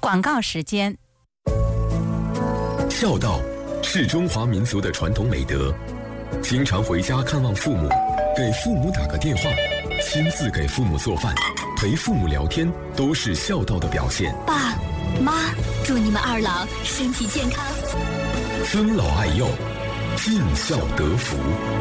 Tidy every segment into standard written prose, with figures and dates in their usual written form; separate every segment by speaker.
Speaker 1: 广告时间。
Speaker 2: 孝道是中华民族的传统美德，经常回家看望父母，给父母打个电话，亲自给父母做饭，陪父母聊天，都是孝道的表现。
Speaker 3: 爸妈，祝你们二老身体健康，
Speaker 2: 尊老爱幼，尽孝得福。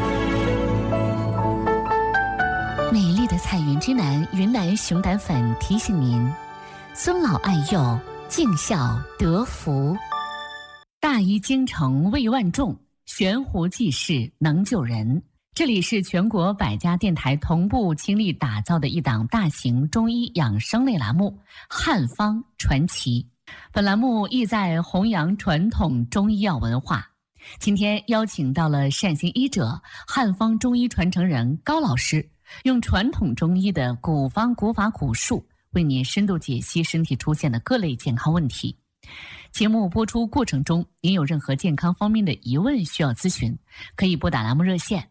Speaker 4: 美丽的彩云之南云南熊胆粉提醒您：尊老爱幼，尽孝得福。大医精诚为万众，悬壶济世能救人。这里是全国100家电台同步倾力打造的一档大型中医养生类栏目《汉方传奇》。本栏目意在弘扬传统中医药文化。今天邀请到了善心医者、汉方中医传承人高老师，用传统中医的古方古法古术，为您深度解析身体出现的各类健康问题。节目播出过程中，您有任何健康方面的疑问需要咨询，可以拨打栏目热线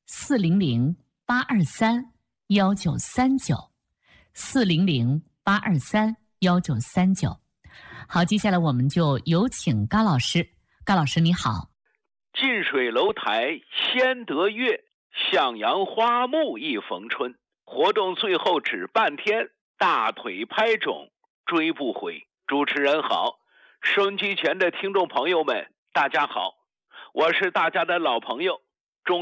Speaker 4: 400-823-1939 400-823-1939。好，接下来我们就有请高老师。高老师你好。
Speaker 5: 近水楼台先得月，向阳花木易逢春。活动最后只半天，大腿拍肿追不回。主持人好，收音机前的听众朋友们大家好，我是大家的老朋友